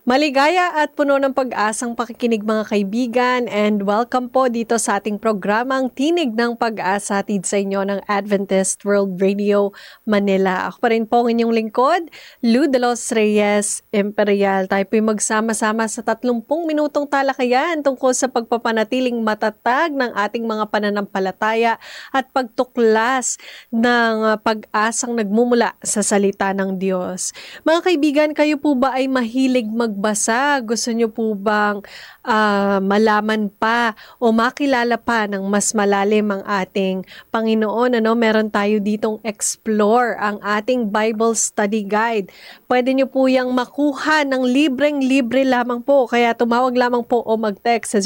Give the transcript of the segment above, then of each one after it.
Maligaya at puno ng pag-asang pakikinig mga kaibigan, and welcome po dito sa ating programang Tinig ng Pag-asa, hatid sa inyo ng Adventist World Radio Manila. Ako pa rin po ang inyong lingkod, Lou de los Reyes Imperial. Tayo po'y magsama-sama sa 30 minutong talakayan tungkol sa pagpapanatiling matatag ng ating mga pananampalataya at pagtuklas ng pag-asang nagmumula sa salita ng Diyos. Mga kaibigan, kayo po ba ay mahilig magbasa? Gusto nyo po bang malaman pa o makilala pa ng mas malalim ang ating Panginoon? Meron tayo ditong Explore, ang ating Bible Study Guide. Pwede nyo po yung makuha ng libreng-libre lamang po. Kaya tumawag lamang po o mag-text sa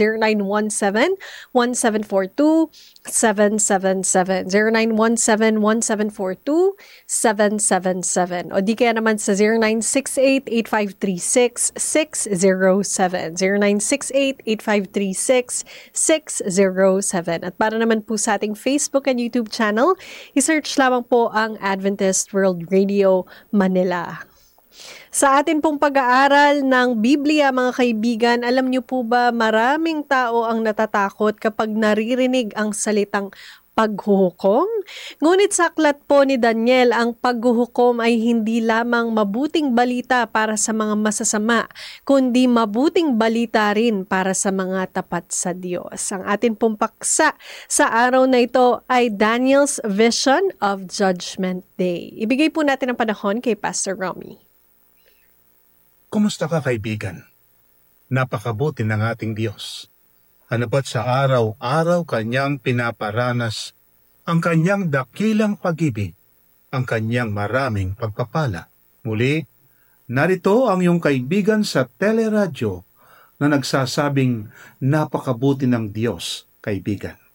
0917-1742-777. 0917-1742-777. O di kaya naman sa 0968-8536-607. 0968-8536-607. At para naman po sa ating Facebook and YouTube channel, isearch lamang po ang Adventist World Radio Manila. Sa atin pong pag-aaral ng Biblia, mga kaibigan, alam niyo po ba maraming tao ang natatakot kapag naririnig ang salitang paghuhukom? Ngunit sa aklat po ni Daniel, ang paghuhukom ay hindi lamang mabuting balita para sa mga masasama, kundi mabuting balita rin para sa mga tapat sa Diyos. Ang atin pong paksa sa araw na ito ay Daniel's Vision of Judgment Day. Ibigay po natin ang panahon kay Pastor Romy. Kumusta ka, kaibigan? Napakabuti ng ating Diyos. Ano ba't sa araw-araw kanyang pinaparanas ang kanyang dakilang pag-ibig, ang kanyang maraming pagpapala. Muli, narito ang iyong kaibigan sa teleradyo na nagsasabing napakabuti ng Diyos, kaibigan.